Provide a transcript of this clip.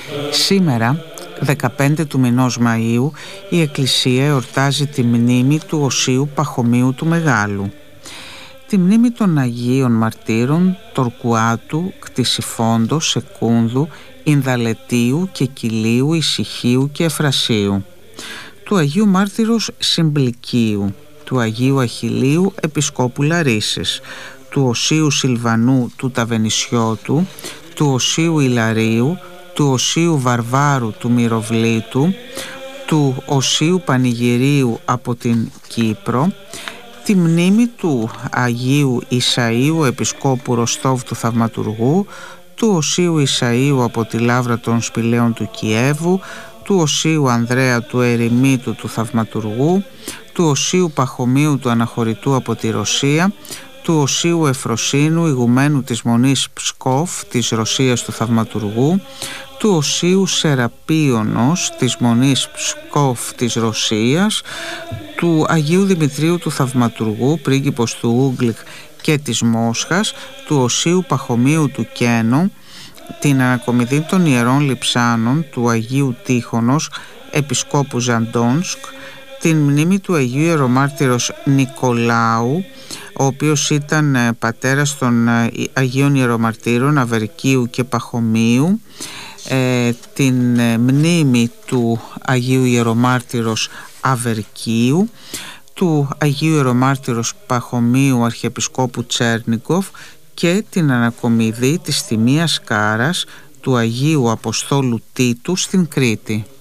Σήμερα, 15 του μηνός Μαΐου, η Εκκλησία εορτάζει τη μνήμη του Οσίου Παχωμίου του Μεγάλου. Τη μνήμη των Αγίων Μαρτύρων Τορκουάτου, Κτησιφόντος, Σεκούνδου, Ινδαλετίου και Κιλίου, Ησυχίου και Εφρασίου, του Αγίου Μάρτυρος Συμπλικίου, του Αγίου Αχιλλείου Επισκόπου Λαρίσης, του Οσίου Σιλβανού του Ταβενισιώτου, του Οσίου Ιλαρίου, του Οσίου Βαρβάρου του Μυροβλήτου, του Οσίου Πανηγυρίου από την Κύπρο, τη μνήμη του Αγίου Ισαΐου Επισκόπου Ροστόβ του Θαυματουργού, του Οσίου Ισαΐου από τη Λαύρα των Σπηλαίων του Κιέβου, του Οσίου Ανδρέα του Ερημίτου του Θαυματουργού, του Οσίου Παχωμίου του Αναχωρητού από τη Ρωσία, του Οσίου Εφροσύνου ηγουμένου της Μονής Ψκόφ της Ρωσίας του Θαυματουργού, του Οσίου Σεραπίωνος της Μονής Ψκόφ της Ρωσίας, του Αγίου Δημητρίου του Θαυματουργού, πρίγκιπος του Ούγκλικ και της Μόσχας, του Οσίου Παχωμίου του Κένο, την ανακομιδή των Ιερών Λειψάνων του Αγίου Τύχωνος Επισκόπου Ζαντόνσκ, την μνήμη του Αγίου Ιερομάρτυρος Νικολάου, ο οποίος ήταν πατέρας των Αγίων Ιερομαρτύρων Αβερκίου και Παχωμίου, την μνήμη του Αγίου Ιερομάρτυρος Αβερκίου, του Αγίου Ιερομάρτυρος Παχωμίου Αρχιεπισκόπου Τσέρνικοφ και την ανακομιδή της Τιμίας Κάρας του Αγίου Αποστόλου Τίτου στην Κρήτη.